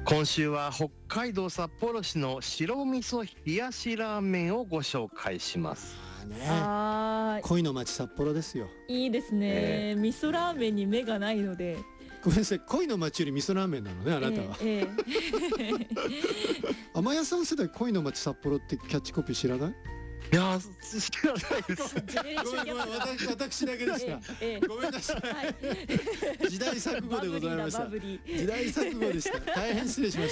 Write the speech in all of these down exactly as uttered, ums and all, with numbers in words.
今週は北海道札幌市の白味噌冷やしラーメンをご紹介します。 あーね、 あ恋の街札幌ですよ。 ーいいですね、 え味噌ラーメンに目がないので。 ごめんなさい、恋の街より味噌ラーメンなのね、あなたは。 ええええ甘屋さん世代恋の街札幌ってキャッチコピー知らない？ いやー知らないですジェネレーションギャップが私, 私だけでした。 ええごめんなさい、 はい時代錯誤でございました。 バブリーだバブリー時代錯誤でした。大変失礼しました。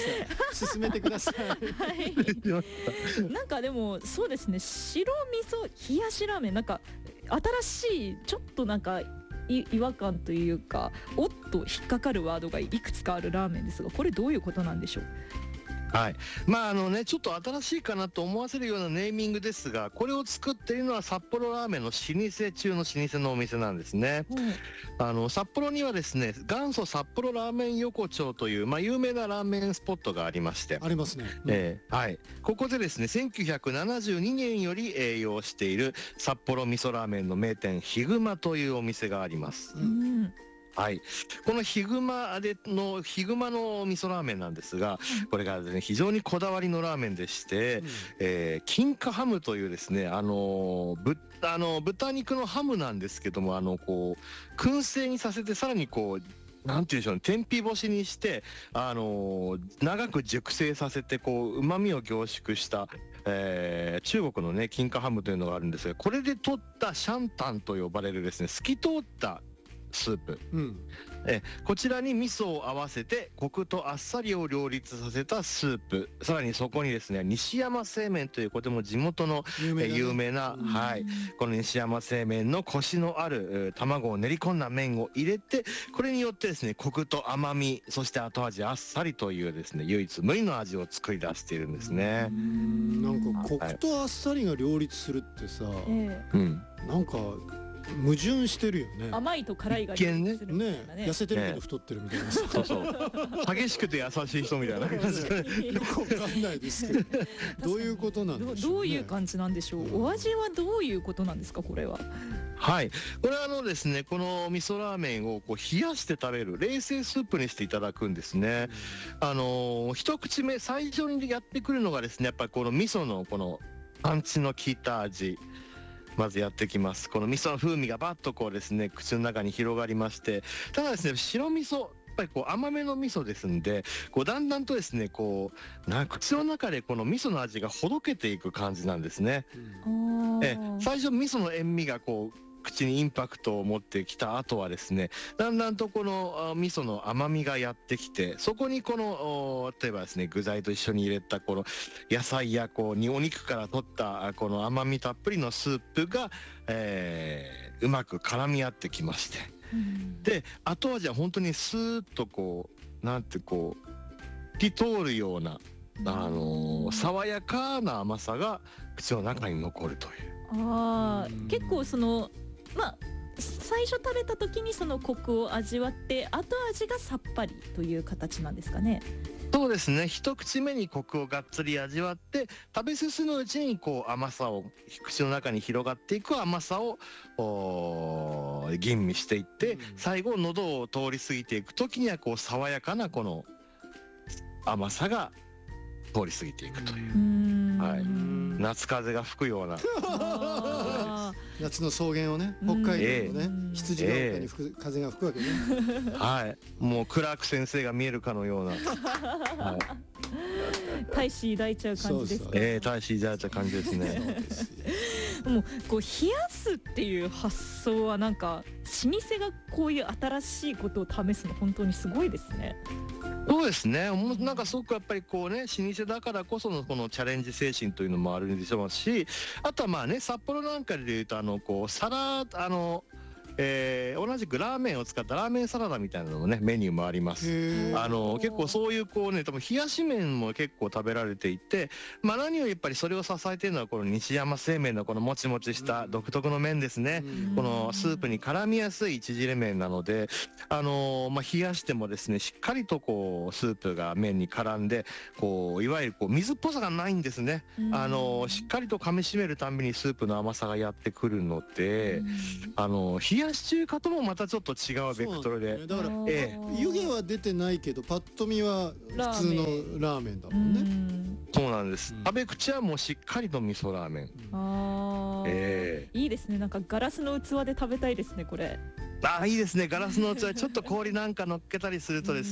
進めてください。 はい、なんかでもそうですね、白味噌冷やしラーメン、なんか新しいちょっとなんかい違和感というか、おっと引っかかるワードがいくつかあるラーメンですが、これどういうことなんでしょう？ はい、まああのねちょっと新しいかなと思わせるようなネーミングですが、これを作っているのは札幌ラーメンの老舗中の老舗のお店なんですね。あの札幌にはですね、元祖札幌ラーメン横丁という、まあ、有名なラーメンスポットがありまして、 ありますね、うん、 えーはい、ここでですねせんきゅうひゃくななじゅうにねんより営業している札幌味噌ラーメンの名店ヒグマというお店があります。 ううんんはい、このヒグマでのヒグマの味噌ラーメンなんですが、これがですね非常にこだわりのラーメンでして、 うんえー金華ハムというですね、あのーぶあの豚肉のハムなんですけども、あのこう燻製にさせて、さらにこうなんていうんでしょうね、天日干しにして、あのー長く熟成させてこう旨味を凝縮した、えー中国のね金華ハムというのがあるんですが、これで取ったシャンタンと呼ばれるですね透き通ったスープ、 うんえこちらに味噌を合わせてコクとあっさりを両立させたスープ、さらにそこにですね西山製麺というとても地元の有名な、ね、 有名な、 うんはい、この西山製麺のコシのあるえー卵を練り込んだ麺を入れて、これによってですねコクと甘み、そして後味あっさりというですね唯一無二の味を作り出しているんですねう。んなんかコクとあっさりが両立するってさ、 えうんなんか矛盾してるよね。 え甘いと辛いが一見ねするみたいなね痩せてるけど太ってるみたいなさ、 そうそう激しくて優しい人みたいな感じでよくわかんないですけどどういうことなんでしょうね。 どどういう感じなんでしょう。お味はどういうことなんですか、これは。 はい、これはあのですね、この味噌ラーメンをこう冷やして食べる冷製スープにしていただくんですね。あのー一口目最初にやってくるのがですね、やっぱりこの味噌のこのパンチの効いた味、まずやってきます。この味噌の風味がバッとこうですね口の中に広がりまして、ただですね白味噌やっぱりこう甘めの味噌ですんで、こうだんだんとですねこうな口の中でこの味噌の味がほどけていく感じなんですね。 うんえ最初味噌の塩味がこう口にインパクトを持ってきた後はですね、だんだんとこのあ味噌の甘みがやってきて、そこにこのお例えばですね具材と一緒に入れたこの野菜やこうにお肉から取ったあこの甘みたっぷりのスープが、えーうまく絡み合ってきまして、 うんで後味は本当にスーッとこうなんてこう透き通るような、あのー爽やかな甘さが口の中に残るという。 あうんー結構そのまあ最初食べた時にそのコクを味わって、後味がさっぱりという形なんですかね。 そうですね、一口目にコクをがっつり味わって、食べ進むうちにこう甘さを口の中に広がっていく甘さをおー吟味していって、 うん最後喉を通り過ぎていく時にはこう爽やかなこの甘さが通り過ぎていくという、 うーんはいん夏風が吹くようなあ夏の草原をね、北海道のね、 うん羊ヶ丘に吹く風が吹くわけね。 はいもうクラーク先生が見えるかのような、はいー大使抱いちゃう感じですか。 そうそうえー、大使いただいた感じですね。 もうこう冷やすっていう発想はなんか老舗がこういう新しいことを試すの本当にすごいですね。 そうですね、もうなんかすごくやっぱりこうね老舗だからこそのこのチャレンジ精神というのもあるんでしょうし、あとはまあね札幌なんかでいうとあのこうサラあの、えー同じくラーメンを使ったラーメンサラダみたいなのもねメニューもあります。 へーあの結構そういうこうね多分冷やし麺も結構食べられていて、まあ何よりやっぱりそれを支えているのはこの西山製麺のこのもちもちした独特の麺ですね。 うんこのスープに絡みやすい縮れ麺なので、あのーまあ、冷やしてもですねしっかりとこうスープが麺に絡んでこういわゆるこう水っぽさがないんですね。あのーしっかりと噛み締めるたんびにスープの甘さがやってくるので、あのー冷やし中華ともまたちょっと違うベクトルで、 そうなんだよねだからえ湯気は出てないけどパッと見は普通のラーメンだうもんね。 んそうなんです、 うん食べ口はもうしっかりと味噌ラーメン。 あー、 えいいですね。なんかガラスの器で食べたいですねこれ。 ああいいですね、ガラスの器ちょっと氷なんか乗っけたりするとです